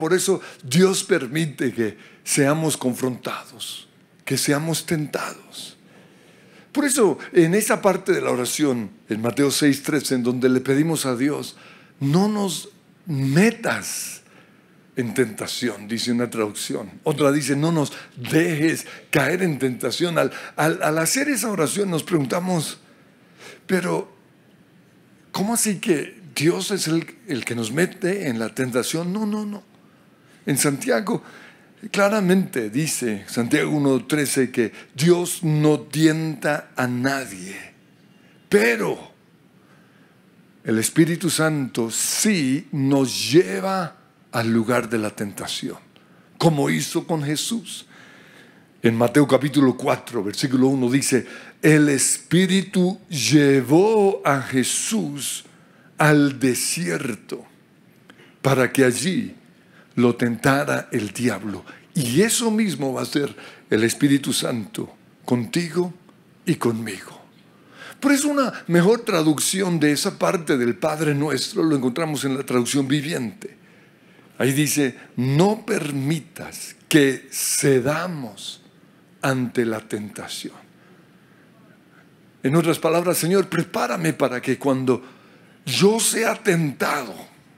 Por eso Dios permite que seamos confrontados, que seamos tentados. Por eso en esa parte de la oración, en Mateo 6:13, en donde le pedimos a Dios, no nos metas en tentación, dice una traducción. Otra dice, no nos dejes caer en tentación. Al hacer esa oración nos preguntamos, pero ¿cómo así que Dios es el que nos mete en la tentación? No. En Santiago claramente dice, Santiago 1:13, que Dios no tienta a nadie, pero el Espíritu Santo sí nos lleva al lugar de la tentación, como hizo con Jesús. En Mateo capítulo 4, versículo 1 dice, el Espíritu llevó a Jesús al desierto para que allí lo tentara el diablo. Y eso mismo va a ser el Espíritu Santo contigo y conmigo. Por eso una mejor traducción de esa parte del Padre Nuestro lo encontramos en la traducción viviente. Ahí dice, no permitas que cedamos ante la tentación. En otras palabras, Señor, prepárame para que cuando yo sea tentado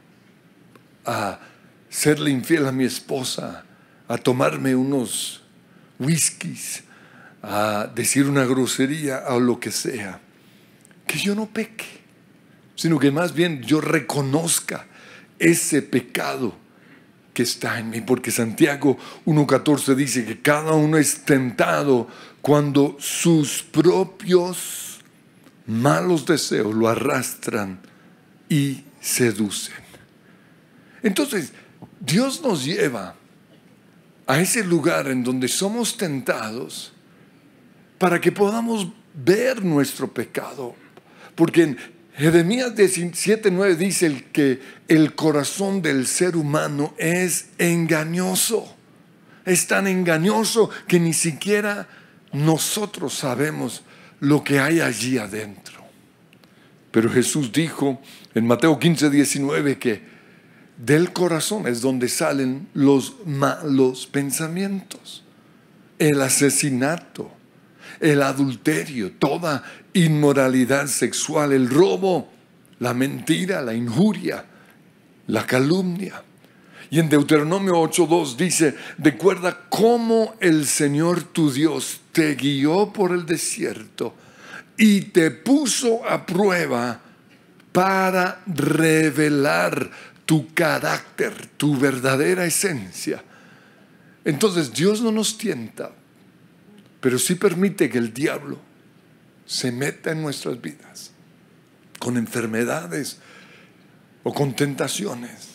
a serle infiel a mi esposa, a tomarme unos whiskies, a decir una grosería o lo que sea, que yo no peque, sino que más bien yo reconozca ese pecado que está en mí. Porque Santiago 1:14 dice que cada uno es tentado cuando sus propios malos deseos lo arrastran y seducen. Entonces, Dios nos lleva a ese lugar en donde somos tentados para que podamos ver nuestro pecado. Porque en Jeremías 17:9 dice que el corazón del ser humano es engañoso. Es tan engañoso que ni siquiera nosotros sabemos lo que hay allí adentro. Pero Jesús dijo en Mateo 15:19 que del corazón es donde salen los malos pensamientos, el asesinato, el adulterio, toda inmoralidad sexual, el robo, la mentira, la injuria, la calumnia. Y en Deuteronomio 8:2 dice, recuerda cómo el Señor tu Dios te guió por el desierto y te puso a prueba para revelar tu carácter, tu verdadera esencia. Entonces Dios no nos tienta, pero sí permite que el diablo se meta en nuestras vidas con enfermedades o con tentaciones.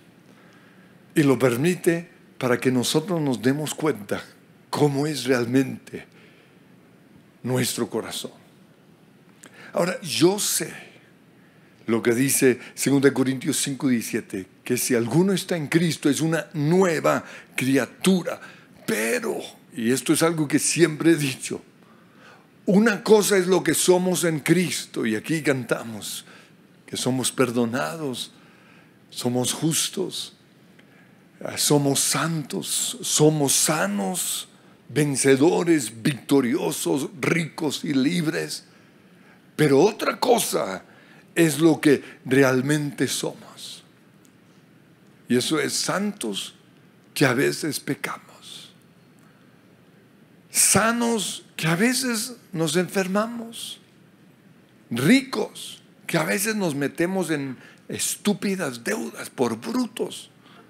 Y lo permite para que nosotros nos demos cuenta cómo es realmente nuestro corazón. Ahora, yo sé lo que dice 2 Corintios 5:17, que si alguno está en Cristo es una nueva criatura. Pero, y esto es algo que siempre he dicho, una cosa es lo que somos en Cristo, y aquí cantamos que somos perdonados, somos justos, somos santos, somos sanos, vencedores, victoriosos, ricos y libres. Pero otra cosa es lo que realmente somos. Y eso es santos que a veces pecamos, sanos que a veces nos enfermamos, ricos que a veces nos metemos en estúpidas deudas por brutos.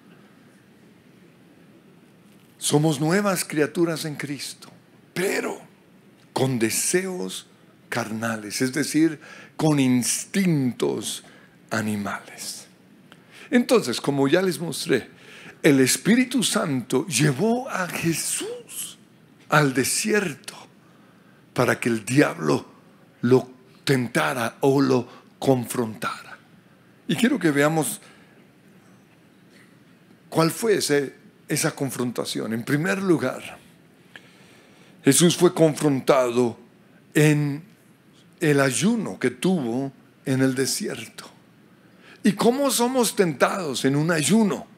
Somos nuevas criaturas en Cristo, pero con deseos carnales, es decir, con instintos animales. Entonces, como ya les mostré, el Espíritu Santo llevó a Jesús al desierto para que el diablo lo tentara o lo confrontara. Y quiero que veamos cuál fue esa confrontación. En primer lugar, Jesús fue confrontado en el ayuno que tuvo en el desierto. ¿Y cómo somos tentados en un ayuno?